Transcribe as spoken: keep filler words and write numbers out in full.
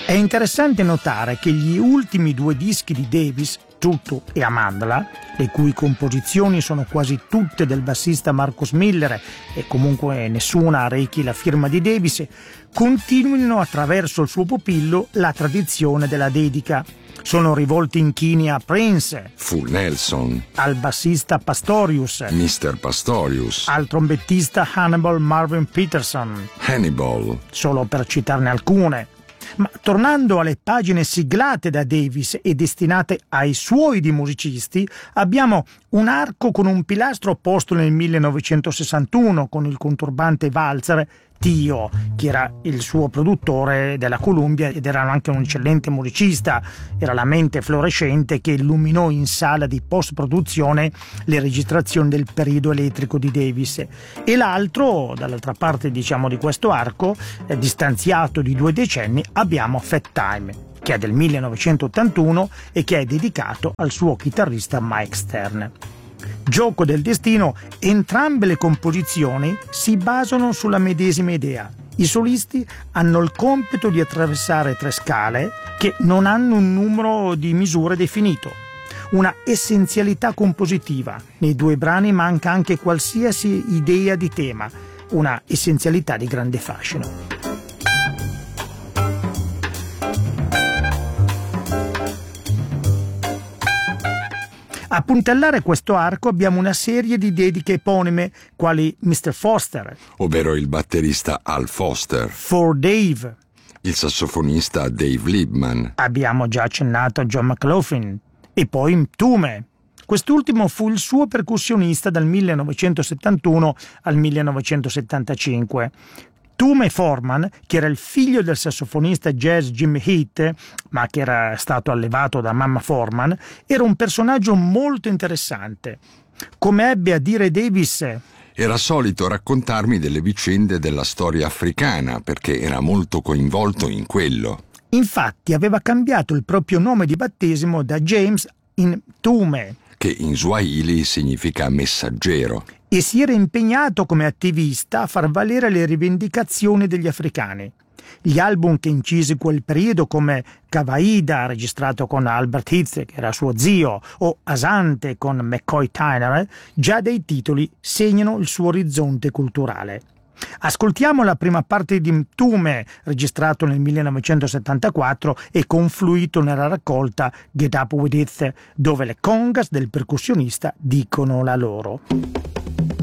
È interessante notare che gli ultimi due dischi di Davis, Tutu e Amandla, le cui composizioni sono quasi tutte del bassista Marcus Miller e comunque nessuna rechi la firma di Davis, continuino attraverso il suo pupillo la tradizione della dedica. Sono rivolti inchini a Prince, Full Nelson, al bassista Pastorius, mister Pastorius, al trombettista Hannibal Marvin Peterson, Hannibal, solo per citarne alcune. Ma tornando alle pagine siglate da Davis e destinate ai suoi di musicisti, abbiamo un arco con un pilastro posto nel millenovecentosessantuno con il conturbante valzer Tio, che era il suo produttore della Columbia ed era anche un eccellente musicista. Era la mente fluorescente che illuminò in sala di post-produzione le registrazioni del periodo elettrico di Davis. E l'altro, dall'altra parte diciamo di questo arco, eh, distanziato di due decenni, abbiamo Fat Time, che è del millenovecentottantuno e che è dedicato al suo chitarrista Mike Stern. Gioco del destino, entrambe le composizioni si basano sulla medesima idea. I solisti hanno il compito di attraversare tre scale che non hanno un numero di misure definito. Una essenzialità compositiva. Nei due brani manca anche qualsiasi idea di tema, una essenzialità di grande fascino. A puntellare questo arco abbiamo una serie di dediche eponime, quali mister Foster, ovvero il batterista Al Foster, For Dave, il sassofonista Dave Liebman. Abbiamo già accennato a John McLaughlin, e poi Mtume. Quest'ultimo fu il suo percussionista dal millenovecentosettantuno al millenovecentosettantacinque. Tume Foreman, che era il figlio del sassofonista jazz Jimmy Heath, ma che era stato allevato da mamma Foreman, era un personaggio molto interessante. Come ebbe a dire Davis, era solito raccontarmi delle vicende della storia africana perché era molto coinvolto in quello. Infatti aveva cambiato il proprio nome di battesimo da James in Tume, che in Swahili significa messaggero, e si era impegnato come attivista a far valere le rivendicazioni degli africani. Gli album che incise quel periodo, come Kawaida, registrato con Albert Heath, che era suo zio, o Asante con McCoy Tyner, già dai titoli segnano il suo orizzonte culturale. Ascoltiamo la prima parte di Mtume, registrato nel millenovecentosettantaquattro e confluito nella raccolta Get Up With It, dove le congas del percussionista dicono la loro.